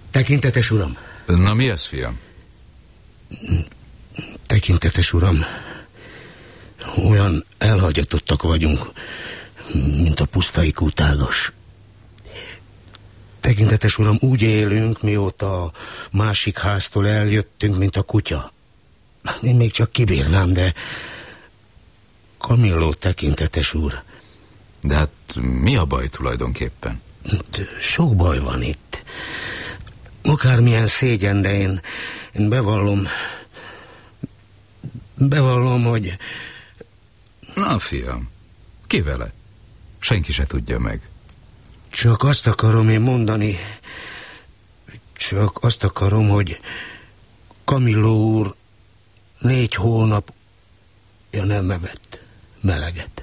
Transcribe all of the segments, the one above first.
Tekintetes uram. Na mi ez, fiam? Tekintetes uram, olyan elhagyatottak vagyunk, mint a pusztai kútágas. Tekintetes uram, úgy élünk, mióta a másik háztól eljöttünk, mint a kutya. Én még csak kibírnám, de... Camillo, tekintetes úr. De hát mi a baj tulajdonképpen? Sok baj van itt. Akármilyen szégyen, de én bevallom, hogy... Na, fiam, ki vele? Senki se tudja meg. Csak azt akarom én mondani, hogy Camillo úr 4 hónapja nem evett meleget.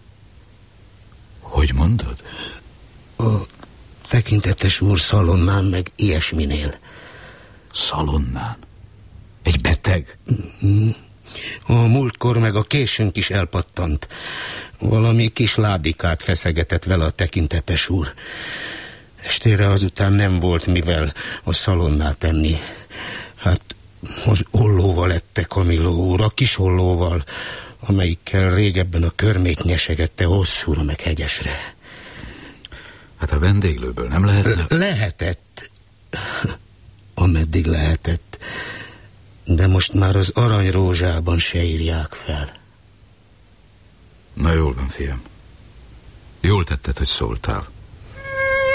Hogy mondod? A tekintetes úr szalonnán meg ilyesminél. Szalonnán? Egy beteg? A múltkor meg a későnk is elpattant. Valami kis ládikát feszegetett vele a tekintetes úr. Estére azután nem volt mivel a szalonnát tenni. Hát az ollóval ette Camillo úr, a kis ollóval, amelyikkel régebben a körmét nyesegette hosszúra meg hegyesre. Hát a vendéglőből nem lehetne? Lehetett. Ameddig lehetett. De most már az aranyrózsában se írják fel. Na jól van, fiam. Jól tetted, hogy szóltál.